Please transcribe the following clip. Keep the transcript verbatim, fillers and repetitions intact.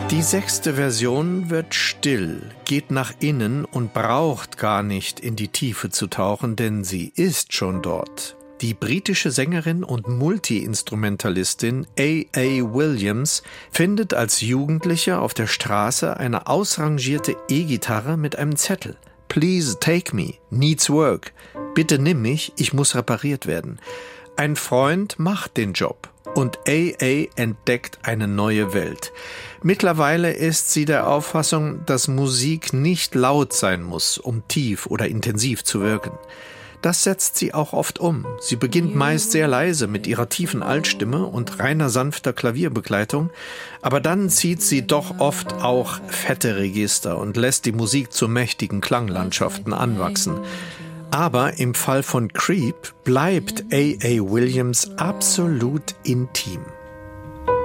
Die sechste Version wird still, geht nach innen und braucht gar nicht in die Tiefe zu tauchen, denn sie ist schon dort. Die britische Sängerin und Multi-Instrumentalistin A A Williams findet als Jugendliche auf der Straße eine ausrangierte E-Gitarre mit einem Zettel. Please take me, needs work. Bitte nimm mich, ich muss repariert werden. Ein Freund macht den Job. Und A A entdeckt eine neue Welt. Mittlerweile ist sie der Auffassung, dass Musik nicht laut sein muss, um tief oder intensiv zu wirken. Das setzt sie auch oft um. Sie beginnt meist sehr leise mit ihrer tiefen Altstimme und reiner sanfter Klavierbegleitung, aber dann zieht sie doch oft auch fette Register und lässt die Musik zu mächtigen Klanglandschaften anwachsen. Aber im Fall von Creep bleibt A A Williams absolut intim.